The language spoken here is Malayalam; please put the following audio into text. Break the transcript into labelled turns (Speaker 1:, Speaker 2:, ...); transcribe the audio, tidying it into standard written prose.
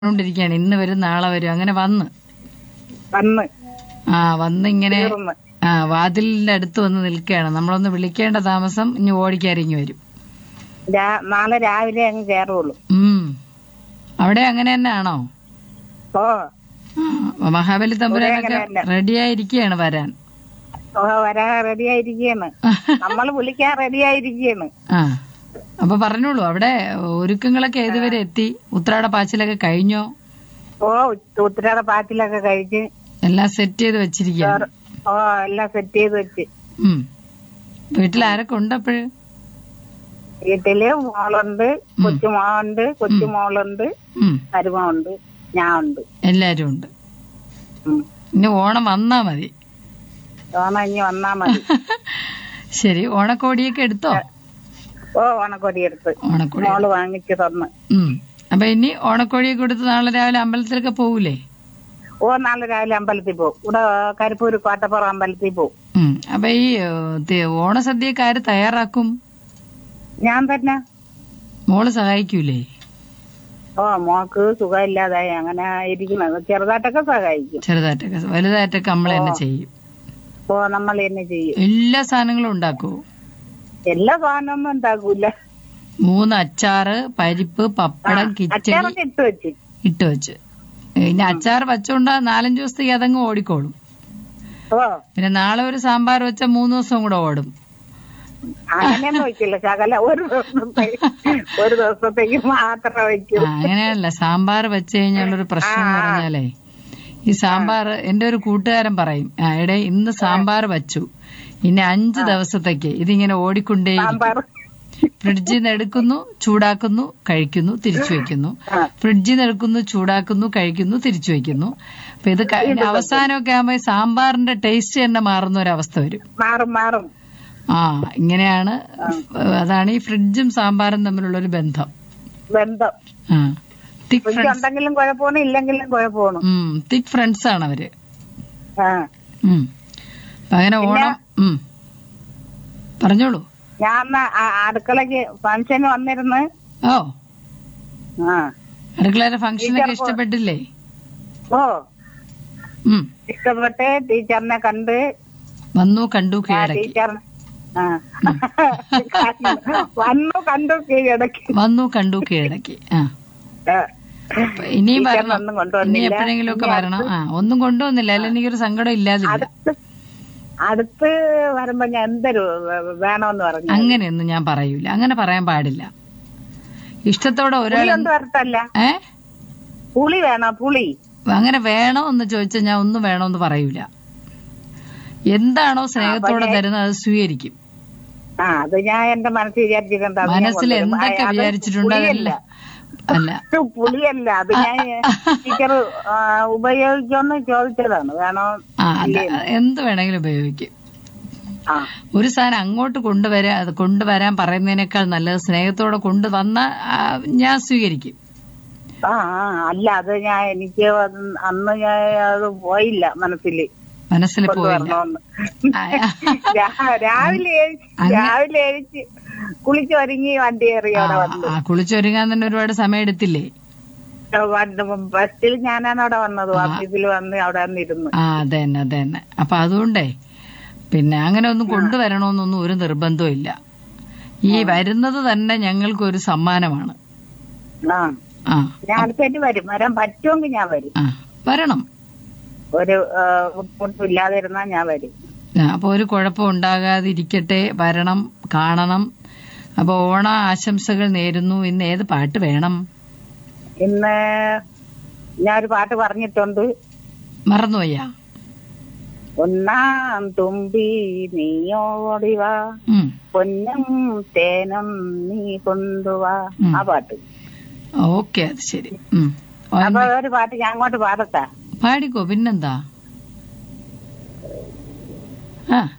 Speaker 1: ണ്ടിരിക്കുകയാണ്. ഇന്ന് വരും നാളെ വരും അങ്ങനെ വന്ന് വന്നിങ്ങനെ വാതിലിന്റെ അടുത്ത് വന്ന് നിൽക്കുകയാണ്. നമ്മളൊന്ന് വിളിക്കേണ്ട താമസം ഇനി ഓടിക്കാരിങ്ങി വരും.
Speaker 2: നാളെ രാവിലെ അങ്ങ് കയറുള്ളൂ.
Speaker 1: അവിടെ അങ്ങനെ തന്നെ ആണോ?
Speaker 2: ഓ
Speaker 1: മഹാബലി തമ്പുരാനൊക്കെ റെഡിയായിരിക്കുകയാണ് വരാൻ.
Speaker 2: വരാൻ റെഡിയായിരിക്കുകയാണ്. നമ്മൾ വിളിക്കാൻ റെഡിയായിരിക്കുകയാണ്.
Speaker 1: അപ്പൊ പറഞ്ഞോളൂ, അവിടെ ഒരുക്കങ്ങളൊക്കെ ഏതുവരെ എത്തി? ഉത്രാട പാച്ചിലൊക്കെ കഴിഞ്ഞോ?
Speaker 2: ഓ ഉത്രാട പാച്ചിലൊക്കെ കഴിച്ച്
Speaker 1: എല്ലാം സെറ്റ് ചെയ്ത് വെച്ചിരിക്കുകയാണ്.
Speaker 2: ഓ എല്ലാം സെറ്റ് ചെയ്ത് വെച്ച്.
Speaker 1: വീട്ടിൽ ആരൊക്കെ ഉണ്ട് അപ്പോഴ്?
Speaker 2: വീട്ടില് മോളുണ്ട്, കൊച്ചുമോളുണ്ട്, കൊച്ചുമോളുണ്ട്, മരുമോളുണ്ട്, ഞാൻ ഉണ്ട്.
Speaker 1: എല്ലാരും ഉണ്ട്. ഇനി ഓണം വന്നാ മതി.
Speaker 2: ഓണം ഇനി വന്നാ മതി.
Speaker 1: ശരി, ഓണക്കോടിയൊക്കെ എടുത്തോ?
Speaker 2: ഓ ഓണക്കോടി എടുത്ത് മോള് വാങ്ങിച്ചു തന്ന്.
Speaker 1: അപ്പൊ ഇനി ഓണക്കോടിയൊക്കെ എടുത്ത് നാളെ രാവിലെ അമ്പലത്തിലൊക്കെ പോകൂലേ?
Speaker 2: ഓ നാളെ രാവിലെ അമ്പലത്തിൽ പോകും. ഇവിടെ കരിപ്പൂര് കോട്ടപ്പുറം അമ്പലത്തിൽ പോകും.
Speaker 1: അപ്പൊ ഈ ഓണസദ്യയൊക്കെ ആര് തയ്യാറാക്കും?
Speaker 2: ഞാൻ തന്നെ.
Speaker 1: മോള് സഹായിക്കൂലേ?
Speaker 2: ഓ മോക്ക് സുഖമില്ലാതായി അങ്ങനെ ഇരിക്കുന്നത്. ചെറുതായിട്ടൊക്കെ സഹായിക്കും.
Speaker 1: ചെറുതായിട്ടൊക്കെ, വലുതായിട്ടൊക്കെ നമ്മൾ തന്നെ ചെയ്യും.
Speaker 2: ഓ നമ്മൾ തന്നെ ചെയ്യും.
Speaker 1: എല്ലാ സാധനങ്ങളും ഉണ്ടാക്കുവോ?
Speaker 2: എല്ലാ സാധനമൊന്നും ഉണ്ടാക്കൂല.
Speaker 1: 3 അച്ചാറ്, പരിപ്പ്, പപ്പടം, കിച്ചടി ഇട്ട് വെച്ച്. പിന്നെ അച്ചാർ വച്ചോണ്ടാ 4-5 ദിവസത്തേക്ക് അതങ്ങ് ഓടിക്കോളും. പിന്നെ നാളെ ഒരു സാമ്പാർ വെച്ച 3 ദിവസം കൂടെ ഓടും.
Speaker 2: അങ്ങനെയൊന്നും വയ്ക്കില്ല, ശകല ഒരു ദിവസത്തേക്ക് മാത്രം വയ്ക്കും.
Speaker 1: അങ്ങനെയല്ല, സാമ്പാർ വെച്ച് കഴിഞ്ഞാലൊരു പ്രശ്നം എന്ന് പറഞ്ഞാലേ, ഈ സാമ്പാർ എന്റെ ഒരു കൂട്ടുകാരൻ പറയും, എടേ ഇന്ന് സാമ്പാർ വച്ചു, ഇനി 5 ദിവസത്തേക്ക് ഇതിങ്ങനെ ഓടിക്കൊണ്ടേ. ഫ്രിഡ്ജിൽ നിന്ന് എടുക്കുന്നു, ചൂടാക്കുന്നു, കഴിക്കുന്നു, തിരിച്ചു വെക്കുന്നു. ഫ്രിഡ്ജിൽ നിന്ന് എടുക്കുന്നു, ചൂടാക്കുന്നു, കഴിക്കുന്നു, തിരിച്ചു വെക്കുന്നു. അപ്പൊ ഇത് അവസാനമൊക്കെ ആകുമ്പോ സാമ്പാറിന്റെ ടേസ്റ്റ് തന്നെ മാറുന്ന ഒരവസ്ഥ വരും.
Speaker 2: മാറും.
Speaker 1: ഇങ്ങനെയാണ്. അതാണ് ഈ ഫ്രിഡ്ജും സാമ്പാറും തമ്മിലുള്ള ഒരു ബന്ധം.
Speaker 2: ഉണ്ടെങ്കിലും കുഴപ്പമാണ്, ഇല്ലെങ്കിലും കുഴപ്പമാണ്.
Speaker 1: തിക് ഫ്രണ്ട്സ് ആണ് അവര്. അങ്ങനെ ഓണം പറഞ്ഞോളൂ.
Speaker 2: ഞാൻ അടുക്കളക്ക് ഫംഗ്ഷന് വന്നിരുന്ന്.
Speaker 1: ഓ അടുക്കളയുടെ ഫംഗ്ഷനൊക്കെ ഇഷ്ടപ്പെട്ടില്ലേ?
Speaker 2: ഓ ഇഷ്ടപ്പെട്ട് ടീച്ചറിനെ കണ്ട്
Speaker 1: വന്നു, കണ്ടു, കീഴടക്കി. വന്നു, കണ്ടു, കീഴടക്കി. ഇനിയും വരണം. ഇനി എപ്പോഴെങ്കിലും ഒക്കെ വരണം. ഒന്നും കൊണ്ടുവന്നില്ല, അല്ല എനിക്കൊരു സങ്കടം ഇല്ലാതില്ല.
Speaker 2: അടുത്ത് വരുമ്പോ ഞാൻ എന്തൊരു വേണമെന്ന് പറഞ്ഞു.
Speaker 1: അങ്ങനെയൊന്നും ഞാൻ പറയൂല, അങ്ങനെ പറയാൻ പാടില്ല. ഇഷ്ടത്തോടെ ഒരാൾ
Speaker 2: പുളി വേണോ? പുളി
Speaker 1: അങ്ങനെ വേണോ എന്ന് ചോദിച്ചാൽ ഞാൻ ഒന്നും വേണോന്ന് പറയൂല. എന്താണോ സ്നേഹത്തോടെ തരുന്നത് അത് സ്വീകരിക്കും.
Speaker 2: അത് ഞാൻ എന്റെ മനസ്സിൽ വിചാരിച്ചിട്ടുണ്ട്.
Speaker 1: മനസ്സിൽ എന്തൊക്കെ വിചാരിച്ചിട്ടുണ്ട് അതല്ല.
Speaker 2: പുളിയല്ല, അത് ഞാൻ ടീച്ചർ ഉപയോഗിക്കുമെന്ന് ചോദിച്ചതാണ്. വേണോ?
Speaker 1: എന്ത് വേണമെങ്കിലും ഉപയോഗിക്കും. ഒരു സാധനം അങ്ങോട്ട് കൊണ്ടുവരാൻ പറയുന്നതിനേക്കാൾ നല്ലത് സ്നേഹത്തോടെ കൊണ്ടുവന്ന ഞാൻ സ്വീകരിക്കും.
Speaker 2: അല്ല, അത് എനിക്ക് അന്ന് ഞാൻ അത് പോയില്ല മനസ്സിൽ
Speaker 1: പോയില്ല.
Speaker 2: രാവിലെ എഴുതി കുളിച്ചൊരുങ്ങി വണ്ടി കയറി അവിടെ വന്നു.
Speaker 1: കുളിച്ചൊരുങ്ങാൻ തന്നെ ഒരുപാട് സമയം എടുത്തില്ലേ?
Speaker 2: ബസ്സിൽ ഞാനാണ് അവിടെ വന്നത്. ഓഫീസിൽ വന്ന് അവിടെ വന്നിരുന്നു.
Speaker 1: അതന്നെ. അപ്പൊ അതുകൊണ്ടേ പിന്നെ അങ്ങനെ ഒന്നും കൊണ്ടുവരണമെന്നൊന്നും ഒരു നിർബന്ധവും ഇല്ല. ഈ വരുന്നത് തന്നെ ഞങ്ങൾക്കൊരു സമ്മാനമാണ്.
Speaker 2: ഞാൻ അടുത്തേക്ക് വരാൻ പറ്റുമെങ്കിൽ ഞാൻ വരും.
Speaker 1: വരണം.
Speaker 2: ഒരു ബുദ്ധിമുട്ടും ഇല്ലാതിരുന്നാ ഞാൻ വരും.
Speaker 1: അപ്പൊ ഒരു കുഴപ്പം ഉണ്ടാകാതിരിക്കട്ടെ, വരണം, കാണണം. അപ്പൊ ഓണ ആശംസകൾ നേരുന്നു. ഇന്ന് ഏത് പാട്ട് വേണം?
Speaker 2: ഇന്ന് ഞാനൊരു പാട്ട് പറഞ്ഞിട്ടുണ്ട്.
Speaker 1: മറന്നുപോയാ?
Speaker 2: ഒന്നാം തുമ്പി നീയോടിവാ, പൊന്നും തേനും നീ കൊണ്ടുവാ. ആ പാട്ട്.
Speaker 1: ഓക്കെ, അത് ശരി.
Speaker 2: അപ്പൊ ഒരു പാട്ട് ഞാൻ അങ്ങോട്ട് പാടട്ടാ?
Speaker 1: പാടിക്കോ, പിന്നെന്താ.